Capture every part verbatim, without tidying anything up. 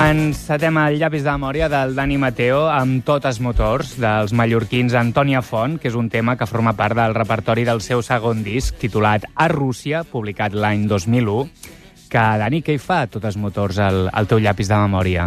Encetem el llapis de memòria del Dani Mateo amb Totes Motors, dels mallorquins Antònia Font, que és un tema que forma part del repertori del seu segon disc, titulat A Rússia, publicat l'any dos mil u. Que, Dani, què hi fa Totes Motors al, al teu llapis de memòria?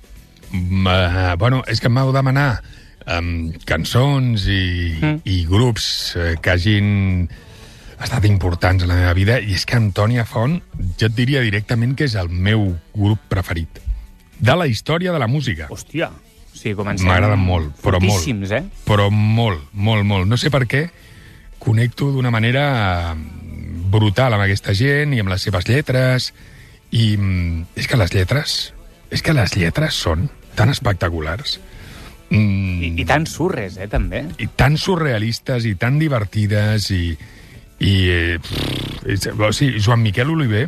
Uh, bueno, és que em vau demanar um, cançons i, mm. i grups uh, que hagin estat importants en la meva vida, i és que Antònia Font, jo et diria directament que és el meu grup preferit de la història de la música. Hòstia, o sigui, comencem... M'agraden molt, però molt. Eh? Però molt, molt, molt. No sé per què connecto d'una manera brutal amb aquesta gent i amb les seves lletres. I és que les lletres... És que les lletres són tan espectaculars. Mm. I, I tan surres, eh, també. I tan surrealistes i tan divertides i... i eh, pff, o sigui, Joan Miquel Oliver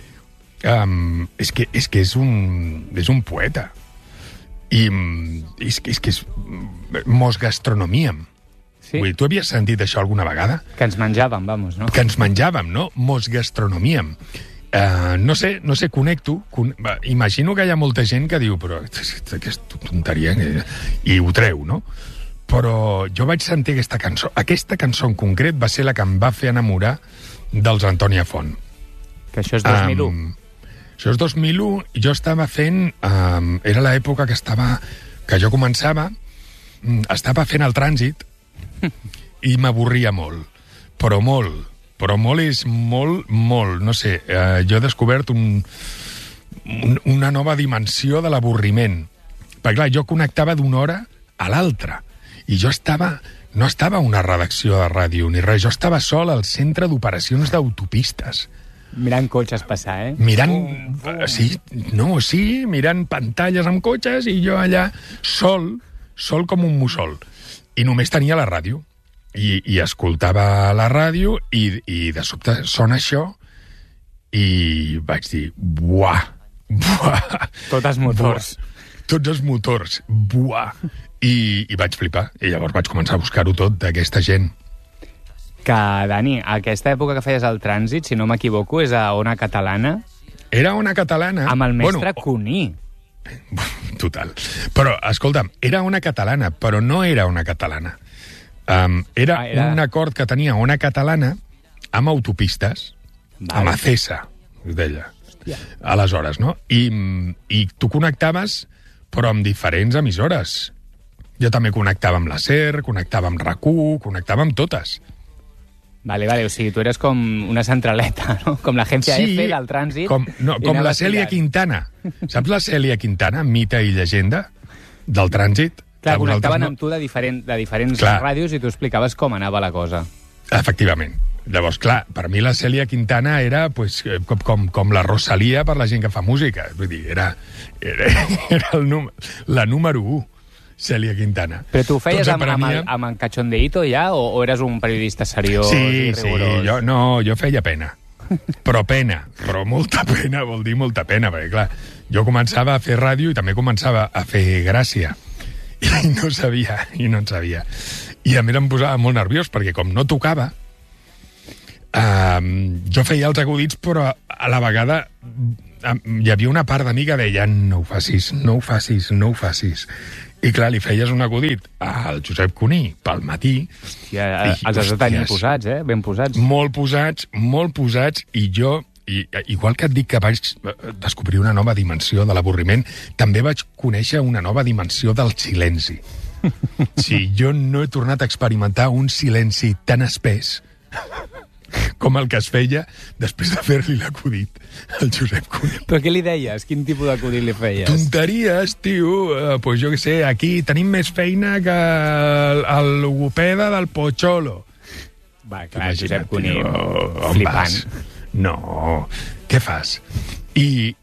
um, és que, és, que és, un, és un poeta. I és que és, que és mos gastronomíem. Sí. Vull dir, tu havies sentit això alguna vegada? Que ens menjàvem, vamos, no? Que ens menjàvem, no? Mos gastronomíem. Uh, no sé, no sé, connecto. Con... Imagino que hi ha molta gent que diu però aquesta tonteria, i ho treu, no? Però jo vaig sentir aquesta cançó. Aquesta cançó en concret va ser la que em va fer enamorar dels Antònia Font. Que això és dos mil u. Um, això és dos mil u, i jo estava fent... Um, era l'època que estava... que jo començava... Estava fent el trànsit i m'avorria molt. Però molt. Però molt és molt, molt. No sé, uh, jo he descobert un, un, una nova dimensió de l'avorriment. Perquè, clar, jo connectava d'una hora a l'altra. I jo estava... No estava a una redacció de ràdio ni res. Jo estava sol al centre d'operacions d'autopistes. Mirant cotxes passar, eh? Mirant... Bum, bum. Sí, no, sí, mirant pantalles amb cotxes i jo allà sol, sol com un mussol. I només tenia la ràdio. I, i escoltava la ràdio i, i de sobte sona això i vaig dir, buah, buah. Totes motors. Buah. Tots els motors, buah. I, i vaig flipar. I llavors vaig començar a buscar-ho tot d'aquesta gent. Que, Dani, aquesta època que feies el trànsit, si no m'equivoco, és a Ona Catalana. Era Ona Catalana. Amb el mestre bueno, Cuní. Total. Però, escolta'm, era Ona Catalana, però no era Ona Catalana. Um, era, ah, era un acord que tenia Ona Catalana amb autopistes, vale. Amb Acesa, es deia. Hòstia. Aleshores, no? I, i tu connectaves, però amb diferents emissores. Jo també connectava amb la SER, connectava amb RAC u, connectava amb totes. Vale, vale, o sigui, tu eres com una centraleta, no? Com l'agència sí, F del trànsit. Com, no, com la Cèlia Quintana. Saps la Cèlia Quintana, mite i llegenda del trànsit? Clar, connectaven no... amb tu de, diferent, de diferents clar. Ràdios i tu explicaves com anava la cosa. Efectivament. Llavors, clar, per mi la Cèlia Quintana era pues, com, com, com la Rosalia per la gent que fa música. Vull dir, era, era, era el número, la número u, Cèlia Quintana. Però tu ho feies amb, amb, el, amb el cachondeito ja o, o eres un periodista seriós sí, i rigorós? Sí, jo, no, jo feia pena. Però pena, però molta pena, vol dir molta pena, perquè clar, jo començava a fer ràdio i també començava a fer gràcia. I no sabia, i no en sabia. I a mi em posava molt nerviós, perquè com no tocava, Um, jo feia els acudits, però a la vegada um, hi havia una part de mi que deia no ho facis, no ho facis, no ho facis. I clar, li feies un acudit al Josep Cuní pel matí. Hòstia, i, els has de tenir posats, eh? Ben posats. Molt posats, molt posats, i jo, i, igual que et dic que vaig descobrir una nova dimensió de l'avorriment, també vaig conèixer una nova dimensió del silenci. Sí, jo no he tornat a experimentar un silenci tan espès com el que es feia després de fer-li l'acudit al Josep Cuní. Però què li deies? Quin tipus d'acudit li feies? Tonteries, tio. Uh, pues jo què sé, aquí tenim més feina que el, el logopeda del Pocholo. Va, clar, Josep Cuní, flipant. No, què fas? I,